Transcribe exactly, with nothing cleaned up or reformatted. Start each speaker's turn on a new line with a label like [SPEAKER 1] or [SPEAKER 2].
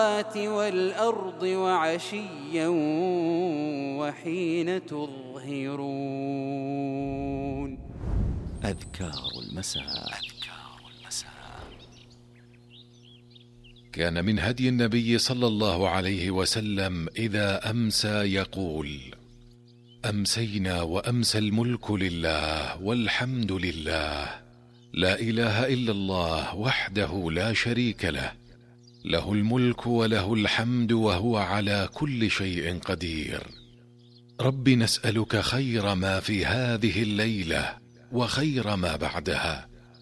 [SPEAKER 1] والأرض وعشيا وحين تظهرون.
[SPEAKER 2] أذكار المساء. أذكار المساء.
[SPEAKER 3] كان من هدي النبي صلى الله عليه وسلم إذا أمسى يقول: أمسينا وأمسى الملك لله والحمد لله، لا إله إلا الله وحده لا شريك له، له الملك وله الحمد وهو على كل شيء قدير. رب نسألك خير ما في هذه الليلة وخير ما بعدها،